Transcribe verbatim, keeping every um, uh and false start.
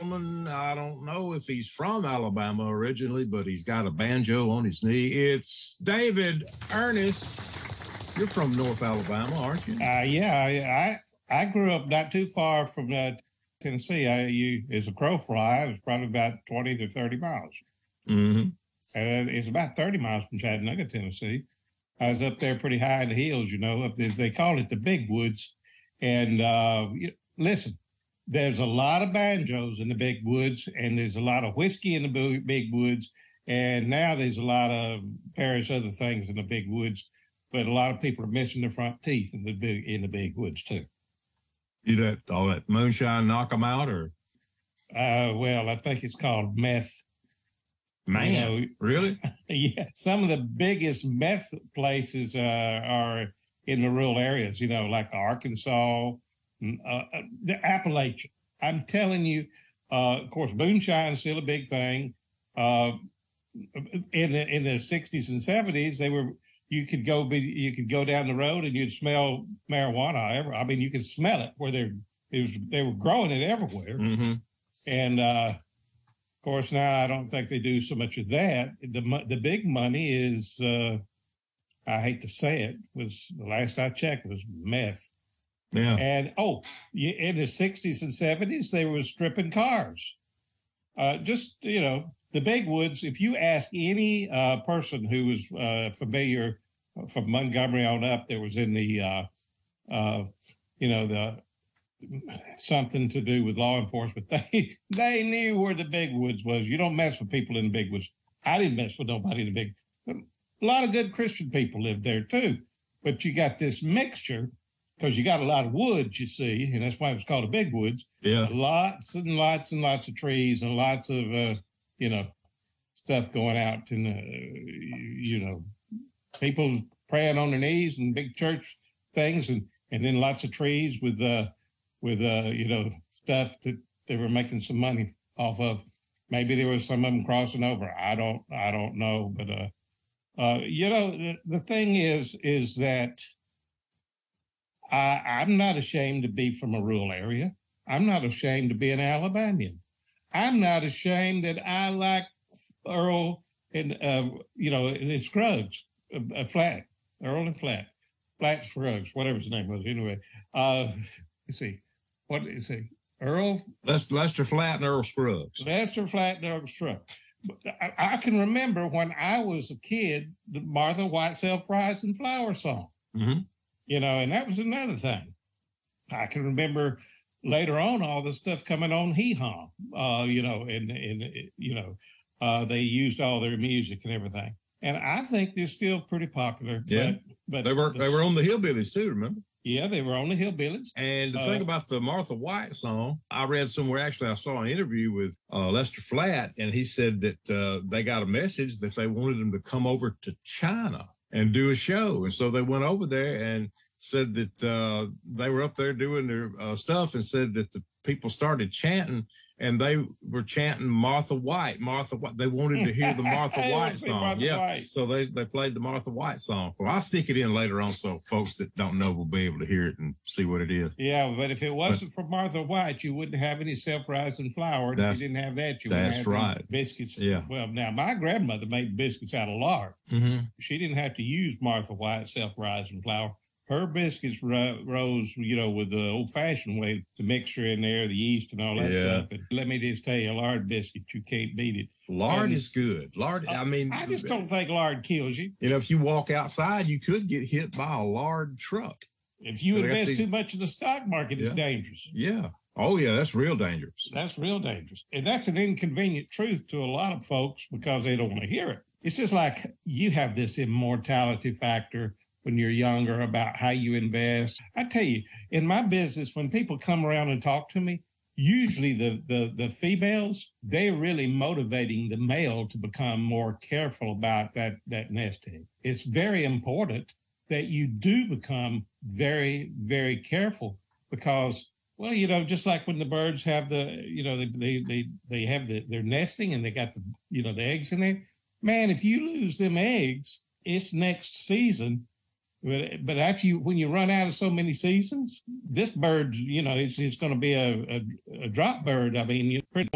gentleman. I don't know if he's from Alabama originally, but he's got a banjo on his knee. It's David Ernest. You're from North Alabama, aren't you? Uh, yeah, I I grew up not too far from uh, Tennessee. I, you, as a crow fly, it was probably about twenty to thirty miles. Mm-hmm. Uh, it's about thirty miles from Chattanooga, Tennessee. I was up there pretty high in the hills, you know. Up there, they call it the Big Woods. And uh, you, listen, there's a lot of banjos in the Big Woods, and there's a lot of whiskey in the Big Woods, and now there's a lot of various other things in the Big Woods. But a lot of people are missing their front teeth in the big in the Big Woods too. You that all that moonshine knock them out, or? Uh, well, I think it's called meth. Man, you know, really? Yeah, some of the biggest meth places uh, are in the rural areas. You know, like Arkansas, uh, the Appalachia. I'm telling you, uh, of course, moonshine is still a big thing. Uh, in the in the sixties and seventies, they were. You could go be, you could go down the road and you'd smell marijuana. I mean, you could smell it where they it was they were growing it everywhere. Mm-hmm. And uh, of course, now I don't think they do so much of that. The the big money is, uh, I hate to say it, was the last I checked was meth. Yeah. And oh, in the sixties and seventies, they were stripping cars. Uh, just you know. The Big Woods, if you ask any uh, person who was uh, familiar from Montgomery on up, there was in the, uh, uh, you know, the something to do with law enforcement, they they knew where the Big Woods was. You don't mess with people in the Big Woods. I didn't mess with nobody in the Big Woods. A lot of good Christian people lived there too. But you got this mixture because you got a lot of woods, you see, and that's why it was called the Big Woods. Yeah. Lots and lots and lots of trees and lots of... Uh, you know, stuff going out in the, you know, people praying on their knees and big church things, and, and then lots of trees with, uh, with uh, you know, stuff that they were making some money off of. Maybe there was some of them crossing over. I don't, I don't know. But, uh, uh, you know, the, the thing is, is that I, I'm not ashamed to be from a rural area. I'm not ashamed to be an Alabamian. I'm not ashamed that I like Earl and, uh, you know, and Scruggs, uh, Flat, Earl and Flat, Flat Scruggs, whatever his name was. Anyway, uh, let's see. What is he? Earl? Lester, Lester Flat and Earl Scruggs. Lester Flat and Earl Scruggs. I, I can remember when I was a kid, the Martha White Self-Rising Flower song. Mm-hmm. You know, and that was another thing. I can remember... Later on, all the stuff coming on Hee Haw, uh, you know, and, and you know, uh, they used all their music and everything. And I think they're still pretty popular. Yeah, but, but they were the, they were on the Hillbillies too, remember? Yeah, they were on the Hillbillies. And the uh, thing about the Martha White song, I read somewhere, actually, I saw an interview with uh, Lester Flat, and he said that uh, they got a message that they wanted them to come over to China and do a show. And so they went over there and said that uh, they were up there doing their uh, stuff, and said that the people started chanting, and they were chanting Martha White, Martha White. They wanted to hear the Martha White song. Martha yeah. White. So they, they played the Martha White song. Well, I'll stick it in later on so folks that don't know will be able to hear it and see what it is. Yeah, but if it wasn't but, for Martha White, you wouldn't have any Self-Rising Flour. If you didn't have that, you wouldn't that's have right. biscuits. Yeah. Well, now, my grandmother made biscuits out of lard. Mm-hmm. She didn't have to use Martha White Self-Rising Flour. Her biscuits ro- rose, you know, with the old-fashioned way, the mixture in there, the yeast and all that yeah. stuff. But let me just tell you, a lard biscuit, you can't beat it. Lard and, is good. Lard, I mean... I just don't think lard kills you. You know, if you walk outside, you could get hit by a lard truck. If you invest these, too much in the stock market, yeah. it's dangerous. Yeah. Oh, yeah, that's real dangerous. That's real dangerous. And that's an inconvenient truth to a lot of folks because they don't want to hear it. It's just like you have this immortality factor when you're younger about how you invest. I tell you, in my business, when people come around and talk to me, usually the, the, the females, they're really motivating the male to become more careful about that, that nesting. It's very important that you do become very, very careful because, well, you know, just like when the birds have the, you know, they, they, they, they have the, their nesting and they got the, you know, the eggs in there. Man, if you lose them eggs, it's next season. But, but after you, when you run out of so many seasons, this bird, you know, it's, it's going to be a, a, a drop bird. I mean, you're pretty